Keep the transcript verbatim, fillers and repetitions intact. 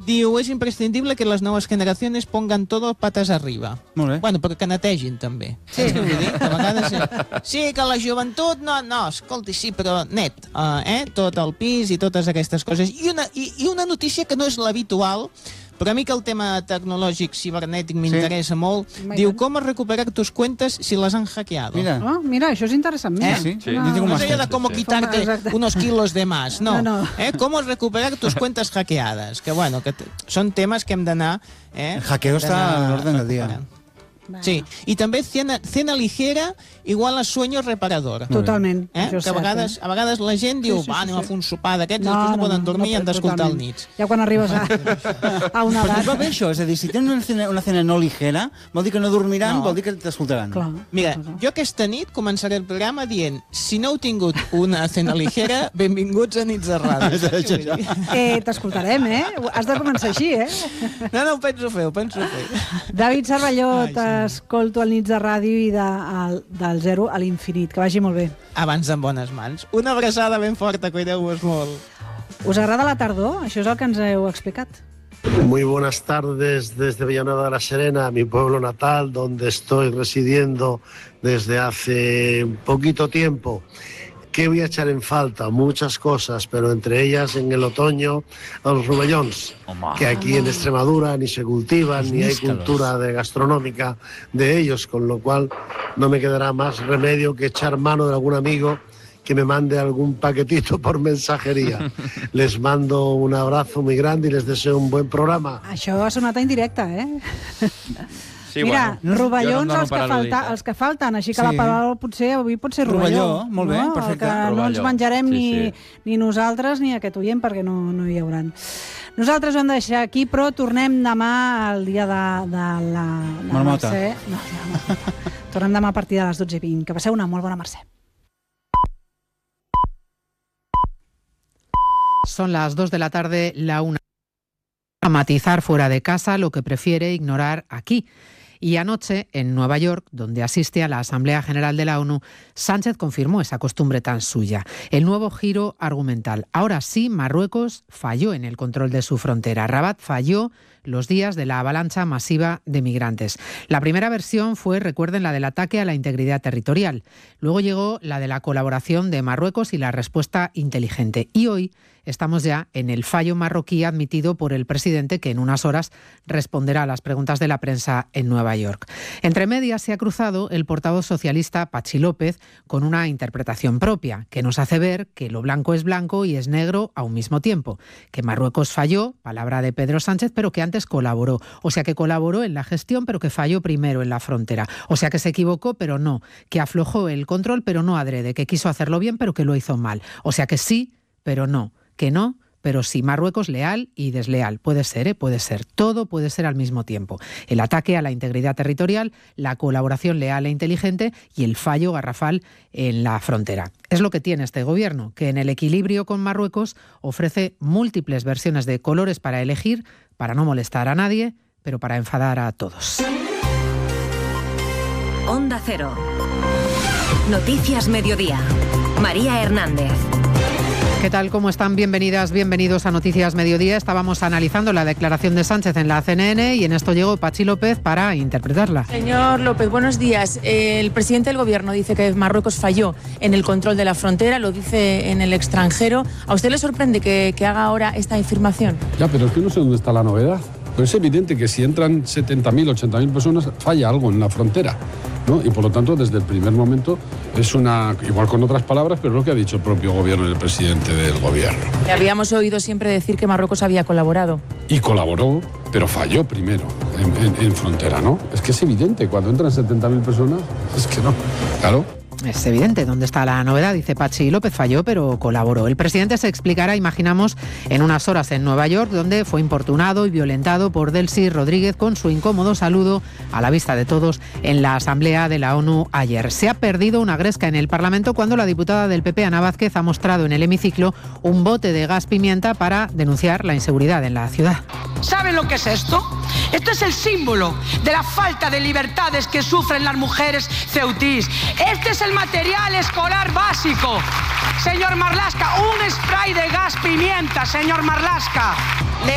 Diu, es imprescindible que las nuevas generaciones pongan todo patas arriba. Molt bé. Bueno, però que netegin també. Sí. Saps què vull dir? Que a vegades... Sí, que la joventut... No, no, escolti, sí, però net. Uh, eh? Tot el pis i totes aquestes coses. I una, i, i una notícia que no és l'habitual, però a mi que el tema tecnològic cibernètic m'interessa sí. molt. My Diu, God. ¿cómo recuperar tus cuentas si las han hackeado? Mira. Oh, mira, això és interessant. Mira. Eh? Sí, sí. No, Yo tengo No más es ella de que- cómo sí. quitarte Exacte. unos kilos de más, no. No, no. ¿Eh? ¿Cómo recuperar tus cuentas hackeadas? Que bueno, que són temes que hem d'anar... Eh? El hackeo està d'anar a l'ordre del dia. recuperant. Bueno. Sí, i també cena, cena ligera igual a sueño reparador. Totalment. Eh? Això és Que a cert, vegades, eh? a vegades la gent diu, Sí, sí, va, sí, anem sí. a fer un sopar d'aquests, No, després no, no, poden no, dormir no, i han d'escoltar al totalment. nits. Ja quan arribes a, a una Però edat... va bé això, és a dir, si tens una cena, una cena no ligera, vol dir que no dormiran, No. vol dir que t'escoltaran. Clar. Mira, jo aquesta nit començaré el programa dient, si no heu tingut una cena ligera, benvinguts a Nits de Ràdio. Saps què vull dir? Eh, T'escoltarem, eh? Has de començar així, eh? No, no, ho penso fer, ho penso fer. David Cervelló, Ai, sí. t'escolto al Nits de Ràdio i de, al, del zero a l'infinit. Que vagi molt bé. Abans en bones mans. Una abraçada ben forta, cuideu-vos molt. Us agrada la tardor? Això és el que ens heu explicat. Muy buenas tardes desde Villanueva de la Serena, mi pueblo natal, donde estoy residiendo desde hace poquito tiempo. ¿Qué voy a echar en falta? Muchas cosas, pero entre ellas en el otoño a los rubellons, que aquí en Extremadura ni se cultivan, ni hay níscalos. cultura de gastronómica de ellos, con lo cual no me quedará más remedio que echar mano de algún amigo que me mande algún paquetito por mensajería. Les mando un abrazo muy grande y les deseo un buen programa. Això ha sonat a indirecte, eh? Sí, Mira, bueno, rovellons jo no els, que dono per falta, al·ludit, els que falten, així que Sí. la paraula potser avui pot ser rovelló. Rovelló, molt bé, no? perfecte. El que no ens Rovelló. menjarem Sí, ni, sí. ni nosaltres ni aquest oient perquè no, no hi hauran. Nosaltres ho hem de deixar aquí, però tornem demà al dia de, de la... De Marmota. Mercè. No, no, no. Tornem demà a partir de les dotze i vint. Que passeu una molt bona Mercè. Son las dos de la tarde, la una. A matizar fuera de casa lo que prefiere ignorar aquí. Y anoche, en Nueva York, donde asiste a la Asamblea General de la ONU, Sánchez confirmó esa costumbre tan suya. El nuevo giro argumental. Ahora sí, Marruecos falló en el control de su frontera. Rabat falló los días de la avalancha masiva de migrantes. La primera versión fue, recuerden, la del ataque a la integridad territorial. Luego llegó la de la colaboración de Marruecos y la respuesta inteligente. Y hoy estamos ya en el fallo marroquí admitido por el presidente, que en unas horas responderá a las preguntas de la prensa en Nueva York. Entre medias se ha cruzado el portavoz socialista Patxi López con una interpretación propia, que nos hace ver que lo blanco es blanco y es negro a un mismo tiempo. Que Marruecos falló, palabra de Pedro Sánchez, pero que antes colaboró. O sea, que colaboró en la gestión, pero que falló primero en la frontera. O sea, que se equivocó, pero no. Que aflojó el control, pero no adrede. Que quiso hacerlo bien, pero que lo hizo mal. O sea, que sí, pero no. Que no, pero sí. Marruecos leal y desleal. Puede ser, ¿eh? Puede ser. Todo puede ser al mismo tiempo. El ataque a la integridad territorial, la colaboración leal e inteligente y el fallo garrafal en la frontera. Es lo que tiene este gobierno, que en el equilibrio con Marruecos ofrece múltiples versiones de colores para elegir, para no molestar a nadie, pero para enfadar a todos. Onda Cero. Noticias Mediodía. María Hernández. ¿Qué tal? ¿Cómo están? Bienvenidas, bienvenidos a Noticias Mediodía. Estábamos analizando la declaración de Sánchez en la C N N y en esto llegó Patxi López para interpretarla. Señor López, buenos días. El presidente del Gobierno dice que Marruecos falló en el control de la frontera, lo dice en el extranjero. ¿A usted le sorprende que, que haga ahora esta afirmación? Ya, pero es que no sé dónde está la novedad. Pero es evidente que si entran setenta mil, ochenta mil personas, falla algo en la frontera, ¿no? Y por lo tanto, desde el primer momento, es una, igual con otras palabras, pero es lo que ha dicho el propio gobierno y el presidente del gobierno. Le habíamos oído siempre decir que Marruecos había colaborado. Y colaboró, pero falló primero en, en, en frontera, ¿no? Es que es evidente, cuando entran setenta mil personas, es que no, claro. Es evidente dónde está la novedad, dice Patxi López, falló pero colaboró. El presidente se explicará, imaginamos, en unas horas en Nueva York, donde fue importunado y violentado por Delcy Rodríguez con su incómodo saludo a la vista de todos en la Asamblea de la ONU ayer. Se ha perdido una gresca en el Parlamento cuando la diputada del P P, Ana Vázquez, ha mostrado en el hemiciclo un bote de gas pimienta para denunciar la inseguridad en la ciudad. ¿Saben lo que es esto? Esto es el símbolo de la falta de libertades que sufren las mujeres ceutís. Este es el material escolar básico. Señor Marlaska, un spray de gas pimienta, señor Marlaska. Le